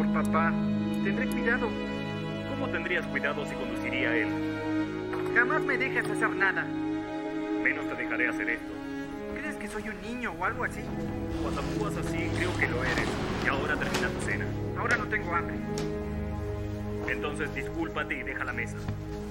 favor, papá. Tendré cuidado. ¿Cómo tendrías cuidado si conduciría él? Jamás me dejas hacer nada. Menos te dejaré hacer esto. ¿Crees que soy un niño o algo así? Cuando actúas así, creo que lo eres. Y ahora termina tu cena. Ahora no tengo hambre. Entonces discúlpate y deja la mesa.